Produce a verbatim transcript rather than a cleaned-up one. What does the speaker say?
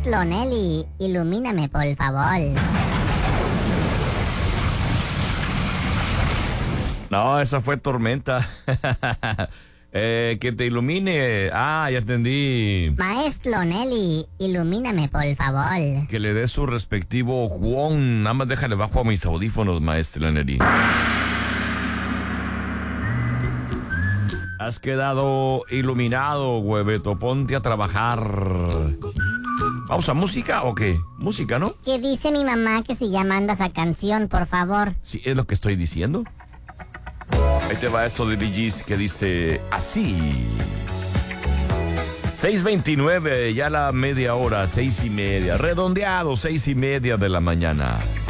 Maestro Nelly, ilumíname por favor. No, esa fue Tormenta. eh, que te ilumine. Ah, ya entendí. Maestro Nelly, ilumíname por favor. Que le dé su respectivo guón. Nada más déjale bajo a mis audífonos, maestro Nelly. Has quedado iluminado, hueveto. Ponte a trabajar. ¿Vamos a música o qué? Música, ¿no? ¿Qué dice mi mamá que se llama anda esa canción, por favor? Sí, es lo que estoy diciendo. Ahí te va esto de Bee Gees que dice así. seis veintinueve, ya la media hora, seis y media. Redondeado, seis y media de la mañana.